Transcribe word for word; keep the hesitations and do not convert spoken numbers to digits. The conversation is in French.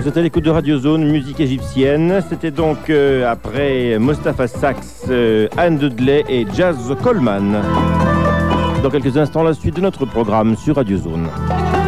êtes à l'écoute de Radio Zone, musique égyptienne. C'était donc euh, après Mostafa Saks, euh, Anne Dudley et Jazz Coleman. Dans quelques instants, la suite de notre programme sur Radio Zone.